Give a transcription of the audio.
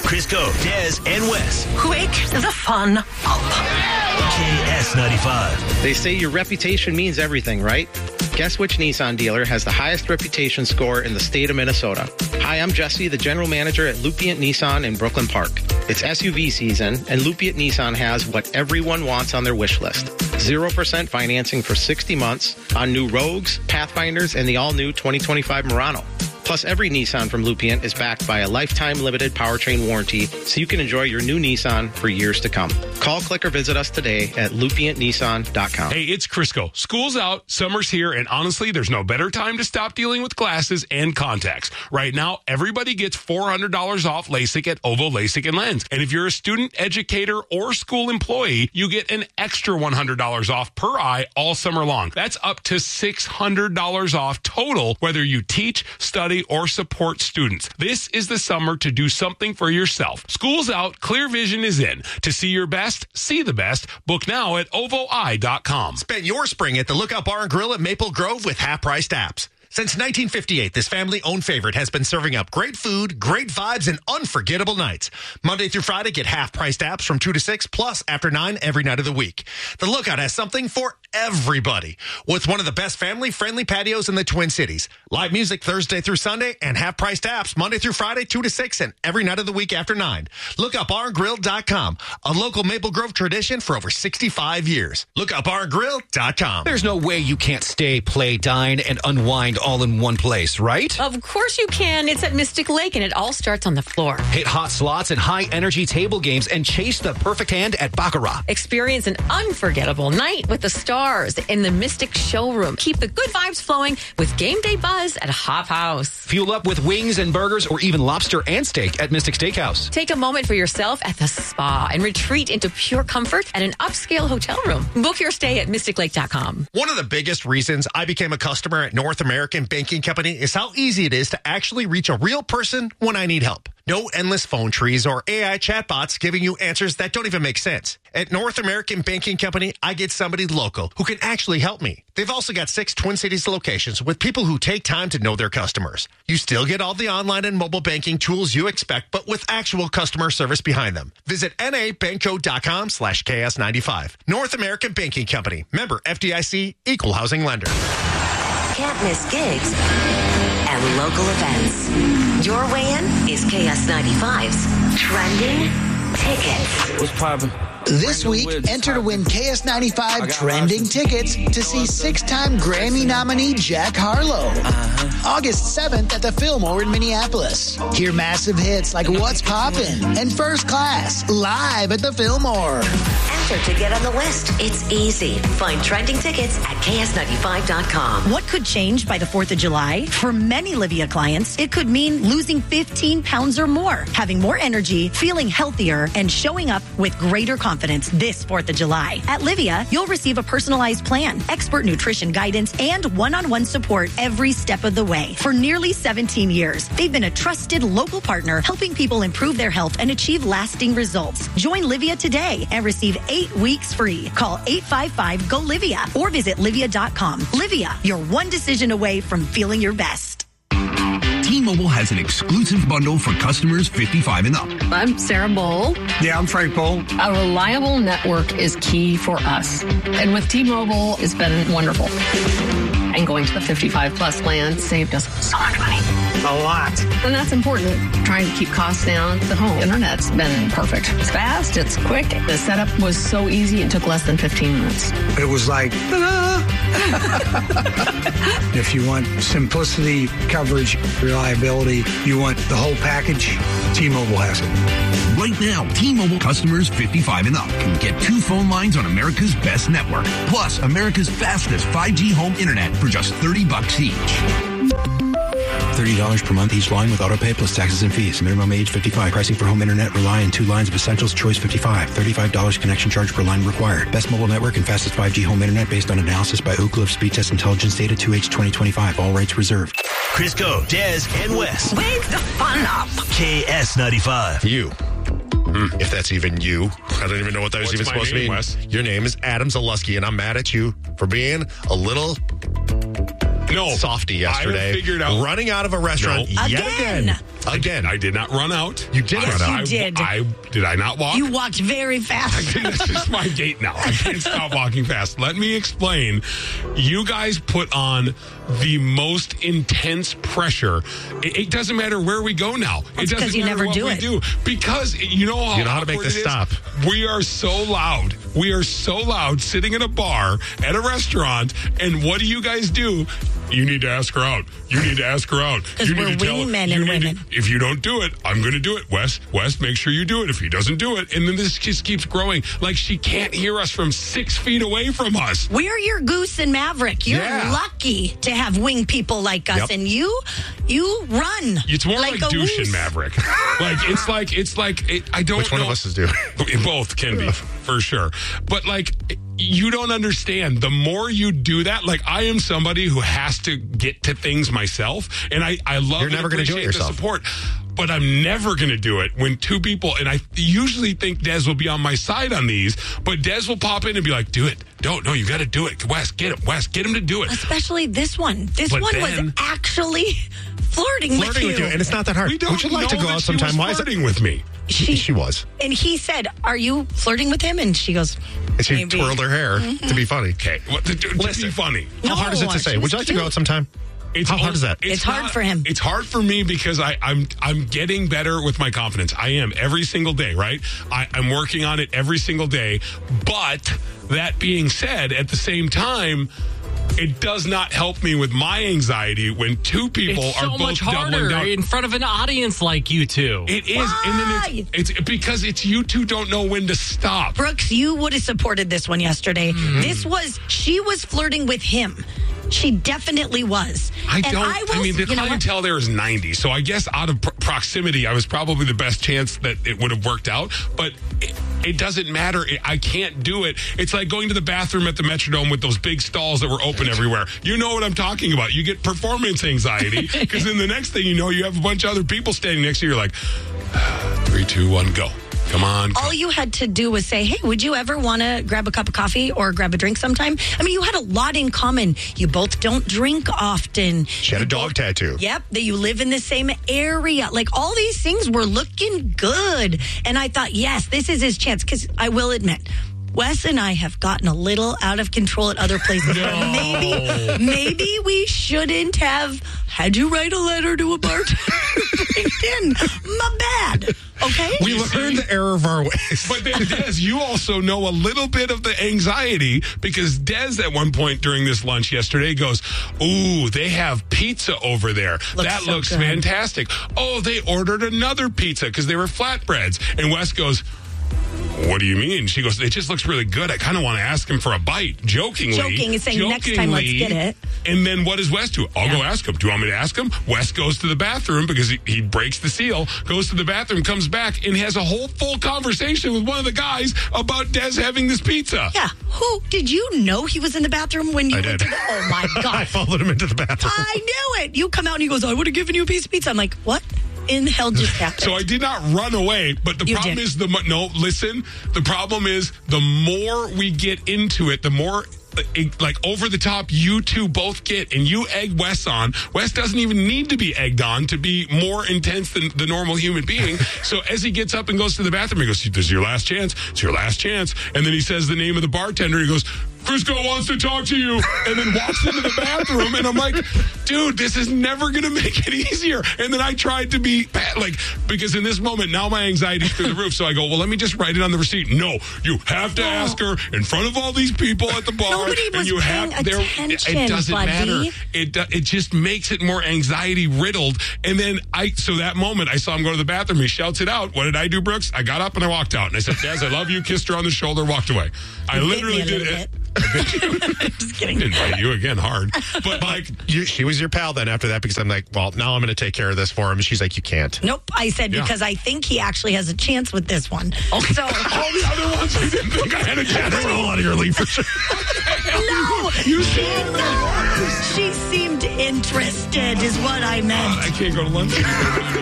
Crisco, Dez, and Wes. Wake the fun up. KS95. They say your reputation means everything, right? Guess which Nissan dealer has the highest reputation score in the state of Minnesota? Hi, I'm Jesse, the general manager at Lupient Nissan in Brooklyn Park. It's SUV season, and Lupient Nissan has what everyone wants on their wish list. 0% financing for 60 months on new Rogues, Pathfinders, and the all-new 2025 Murano. Plus, every Nissan from Lupient is backed by a lifetime limited powertrain warranty, so you can enjoy your new Nissan for years to come. Call, click, or visit us today at lupientnissan.com. Hey, it's Crisco. School's out, summer's here, and honestly, there's no better time to stop dealing with glasses and contacts. Right now, everybody gets $400 off LASIK at Ovo LASIK and Lens. And if you're a student, educator, or school employee, you get an extra $100 off per eye all summer long. That's up to $600 off total, whether you teach, study, or support students. This is the summer to do something for yourself. School's out, clear vision is in. To see your best, see the best. Book now at ovoi.com. Spend your spring at the Lookout Bar and Grill at Maple Grove with half-priced apps. Since 1958, this family-owned favorite has been serving up great food, great vibes, and unforgettable nights. Monday through Friday, get half-priced apps from 2 to 6, plus after 9 every night of the week. The Lookout has something for everybody, with one of the best family-friendly patios in the Twin Cities. Live music Thursday through Sunday, and half-priced apps Monday through Friday, 2 to 6, and every night of the week after 9. LookoutBarandGrill.com, a local Maple Grove tradition for over 65 years. LookoutBarandGrill.com. There's no way you can't stay, play, dine, and unwind all in one place, right? Of course you can. It's at Mystic Lake, and it all starts on the floor. Hit hot slots and high-energy table games and chase the perfect hand at Baccarat. Experience an unforgettable night with the stars in the Mystic Showroom. Keep the good vibes flowing with game day buzz at Hop House. Fuel up with wings and burgers or even lobster and steak at Mystic Steakhouse. Take a moment for yourself at the spa and retreat into pure comfort at an upscale hotel room. Book your stay at mysticlake.com. One of the biggest reasons I became a customer at North American Banking Company is how easy it is to actually reach a real person when I need help. No endless phone trees or AI chatbots giving you answers that don't even make sense. At North American Banking Company, I get somebody local who can actually help me. They've also got 6 Twin Cities locations with people who take time to know their customers. You still get all the online and mobile banking tools you expect, but with actual customer service behind them. Visit nabanco.com/KS95. North American Banking Company. Member FDIC, Equal Housing Lender. Can't miss gigs and local events. Your way in is KS95's Trending Tickets. What's poppin'? This week, enter to win KS95 trending tickets to see 6-time Grammy nominee Jack Harlow. August 7th at the Fillmore in Minneapolis. Hear massive hits like What's Poppin' and First Class live at the Fillmore. Enter to get on the list. It's easy. Find trending tickets at KS95.com. What could change by the 4th of July? For many Livia clients, it could mean losing 15 pounds or more, having more energy, feeling healthier, and showing up with greater confidence this 4th of July. At Livia, you'll receive a personalized plan, expert nutrition guidance, and one-on-one support every step of the way. For nearly 17 years, they've been a trusted local partner helping people improve their health and achieve lasting results. Join Livia today and receive 8 weeks free. Call 855-GO-LIVIA or visit Livia.com. Livia, you're one decision away from feeling your best. T-Mobile has an exclusive bundle for customers 55 and up. I'm Sarah Bowl. Yeah, I'm Frank Bowl. A reliable network is key for us. And with T-Mobile, it's been wonderful. And going to the 55 plus plan saved us so much money. A lot. And that's important. Trying to keep costs down. The home internet's been perfect. It's fast. It's quick. The setup was so easy. It took less than 15 minutes. It was like, if you want simplicity, coverage, reliability, you want the whole package, T-Mobile has it. Right now, T-Mobile customers 55 and up can get 2 phone lines on America's best network, plus America's fastest 5G home internet for just $30 each. $30 per month each line with autopay plus taxes and fees. Minimum age 55. Pricing for home internet rely on 2 lines of Essentials Choice 55. $35 connection charge per line required. Best mobile network and fastest 5G home internet based on analysis by Ookla of Speed Test Intelligence data 2H 2025. All rights reserved. Crisco, Dez, and Wes. Wake the fun up. KS95. You. If that's even you. I don't even know what that was even supposed to mean. Wes? Your name is Adam Zaleski, and I'm mad at you for being a little softy yesterday. I figured out. Running out of a restaurant yet again. Again. I did not run out. You did run out. You did. Did I not walk? You walked very fast. That's just my gait now. I can't stop walking fast. Let me explain. You guys put on the most intense pressure. It doesn't matter where we go now. That's it doesn't because you matter never what do we it. do. Because you know how to make this stop. We are so loud. We are so loud sitting in a bar at a restaurant. And what do you guys do? You need to ask her out. You need to ask her out. Because You we're need to tell her. wingmen You and need to- women. If you don't do it, I'm going to do it. Wes, make sure you do it. If he doesn't do it, and then this just keeps growing. Like she can't hear us from 6 feet away from us. We're your Goose and Maverick. You're lucky to have wing people like us, Yep. and you run. It's more like a douche moose. and Maverick. I don't Which one know. of us is doing? Both can be, for sure. But like, you don't understand. The more you do that, like I am somebody who has to get to things myself, and I love You're never going to do it yourself. the support. But I'm never going to do it when two people, and I usually think Des will be on my side on these, but Des will pop in and be like, do it. No, you got to do it. Wes, get him to do it. Especially this one. This But one then- was actually flirting with you. And it's not that hard. We don't Would you like to know go that out she sometime? was Why is it? flirting with me. She was. And he said, "Are you flirting with him?" And she goes, And she "Maybe." twirled her hair to be funny. Okay, to be funny. How hard is it to say? she Would was you like to go cute. out sometime? How hard is that? It's hard for him. It's hard for me because I'm getting better with my confidence. I am every single day, right? I'm working on it every single day. But that being said, at the same time, it does not help me with my anxiety when two people It's are so both much doubling harder down. in front of an audience like you two. It is, and then it's because it's you two don't know when to stop. Brooks, you would have supported this one yesterday. She was flirting with him. She definitely was. I And don't. will- The you know what? clientele there is 90, so I guess out of proximity, I was probably the best chance that it would have worked out. But it doesn't matter. I can't do it. It's like going to the bathroom at the Metrodome with those big stalls that were open everywhere. You know what I'm talking about. You get performance anxiety because then the next thing you know, you have a bunch of other people standing next to you. You're like, 3, 2, 1, go. Come on. All you had to do was say, "Hey, would you ever want to grab a cup of coffee or grab a drink sometime?" I mean, you had a lot in common. You both don't drink often. She had a dog tattoo. Yep, that you live in the same area. Like all these things were looking good. And I thought, yes, this is his chance. Because I will admit, Wes and I have gotten a little out of control at other places. But maybe we shouldn't have had you write a letter to a bartender. My bad. Okay? We learned the error of our ways. But then, Des, you also know a little bit of the anxiety because Des, at one point during this lunch yesterday, goes, "Ooh, they have pizza over there. That so looks good. fantastic. Oh, they ordered another pizza because they were flatbreads." And Wes goes, "What do you mean?" She goes, "It just looks really good. I kind of want to ask him for a bite." Jokingly. Joking is saying, "Next time, let's get it." And then what does Wes do? I'll go ask him. Do you want me to ask him? Wes goes to the bathroom because he breaks the seal, goes to the bathroom, comes back, and has a whole full conversation with one of the guys about Des having this pizza. Yeah. Who did you know he was in the bathroom when you I went did. to the oh my I god. followed him into the bathroom. I knew it. You come out and he goes, "I would have given you a piece of pizza." I'm like, what in the hell just happened? So I did not run away, but the You problem did. is the problem is the more we get into it, the more like over the top you two both get, and you egg Wes on. Wes doesn't even need to be egged on to be more intense than the normal human being. So as he gets up and goes to the bathroom, he goes, "This is your last chance. It's your last chance." And then he says the name of the bartender. He goes, "Crisco wants to talk to you," and then walks into the bathroom. And I'm like, dude, this is never going to make it easier. And then I tried to be because in this moment, now my anxiety's through the roof. So I go, well, let me just write it on the receipt. No, you have to ask her in front of all these people at the bar. Nobody and was you paying have attention, it doesn't buddy. matter. It just makes it more anxiety riddled. And then so that moment I saw him go to the bathroom. He shouts it out. What did I do, Brooks? I got up and I walked out. And I said, "Des, I love you." Kissed her on the shoulder, walked away. I literally did it. Just kidding. Didn't bite you again hard. But She was your pal then after that because I'm like, well, now I'm going to take care of this for him. And she's like, you can't. Nope. I said Yeah. because I think he actually has a chance with this one. Okay. So all the other ones you didn't think I had a chance. That's a whole lot of your leave for sure. no, she seemed interested, is what I meant. I can't go to lunch.